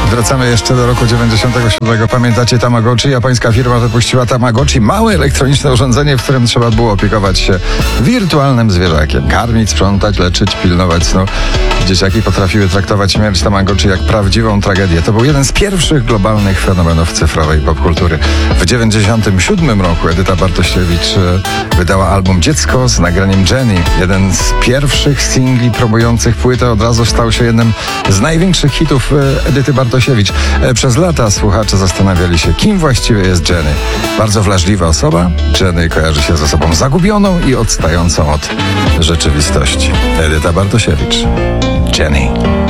Wracamy jeszcze do roku 97. Pamiętacie Tamagotchi? Japońska firma wypuściła Tamagotchi, małe elektroniczne urządzenie, w którym trzeba było opiekować się wirtualnym zwierzakiem. Karmić, sprzątać, leczyć, pilnować snu. Dzieciaki potrafiły traktować śmierć Tamagotchi jak prawdziwą tragedię. To był jeden z pierwszych globalnych fenomenów cyfrowej popkultury. W 97 roku Edyta Bartosiewicz wydała album Dziecko z nagraniem Jenny. Jeden z pierwszych singli promujących płytę od razu stał się jednym z największych hitów Edyty Bartosiewicz. Przez lata słuchacze zastanawiali się, kim właściwie jest Jenny. Bardzo wrażliwa osoba. Jenny kojarzy się z osobą zagubioną i odstającą od rzeczywistości. Edyta Bartosiewicz. Jenny.